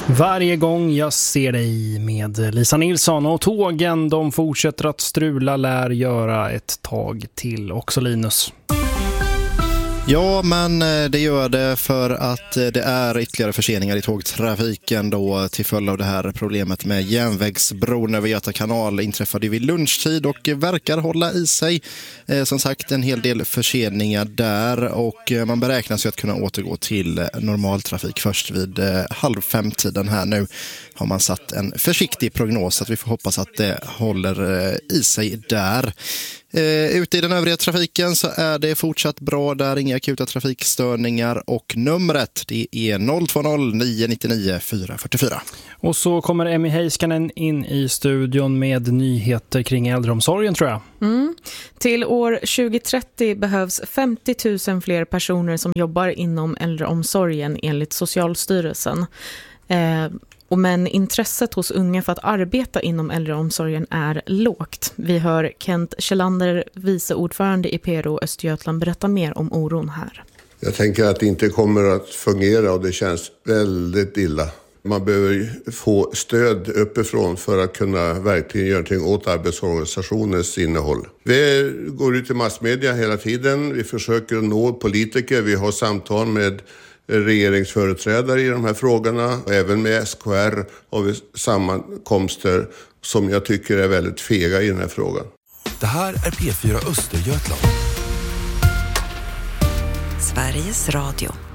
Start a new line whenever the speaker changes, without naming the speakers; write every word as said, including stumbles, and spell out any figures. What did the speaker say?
Varje gång jag ser dig med Lisa Nilsson, och tågen de fortsätter att strula, lär göra ett tag till också, Linus.
Ja, men det gör det för att det är ytterligare förseningar i tågtrafiken då till följd av det här problemet med järnvägsbron över Göta kanal inträffade vid lunchtid och verkar hålla i sig. Eh, som sagt, en hel del förseningar där, och man beräknas ju att kunna återgå till normaltrafik först vid eh, halv fem tiden här nu. Har man satt en försiktig prognos att vi får hoppas att det håller eh, i sig där. Eh, ute i den övriga trafiken så är det fortsatt bra där, inga akuta trafikstörningar, och numret det är noll två noll nio nio nio fyra fyra fyra.
Och så kommer Emmy Heiskanen in i studion med nyheter kring äldreomsorgen, tror jag.
Mm. Till år tjugo trettio behövs femtio tusen fler personer som jobbar inom äldreomsorgen enligt Socialstyrelsen. Eh, Och men intresset hos unga för att arbeta inom äldreomsorgen är lågt. Vi hör Kent Kjellander, vice ordförande i P R O Östergötland, berätta mer om oron här.
Jag tänker att det inte kommer att fungera, och det känns väldigt illa. Man behöver få stöd uppifrån för att kunna verkligen göra någonting åt arbetsorganisationens innehåll. Vi går ut i massmedia hela tiden, vi försöker nå politiker, vi har samtal med regeringsföreträdare i de här frågorna, och även med S K R har vi sammankomster som jag tycker är väldigt fega i den här frågan.
Det här är P fyra Östergötland.
Sveriges Radio.